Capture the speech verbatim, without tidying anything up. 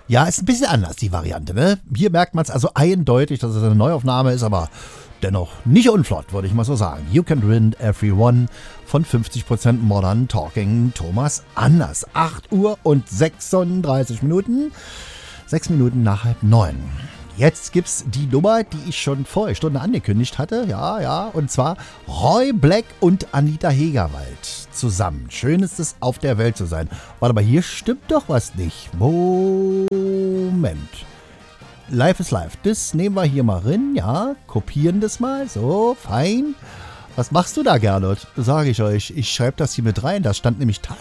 Ja, ist ein bisschen anders, die Variante, ne? Hier merkt man es also eindeutig, dass es eine Neuaufnahme ist, aber dennoch nicht unflott, würde ich mal so sagen. You Can Win Everyone von fünfzig Prozent Modern Talking Thomas Anders. acht Uhr und sechsunddreißig Minuten. sechs Minuten nach halb neun. Jetzt gibt's die Nummer, die ich schon vor einer Stunde angekündigt hatte. Ja, ja. Und zwar Roy Black und Anita Hegerwald zusammen. Schön ist es, auf der Welt zu sein. Warte mal, hier stimmt doch was nicht. Moment. Live is live. Das nehmen wir hier mal rein. Ja, kopieren das mal. So, fein. Was machst du da, Gernot? Sage ich euch. Ich schreibe das hier mit rein. Da stand nämlich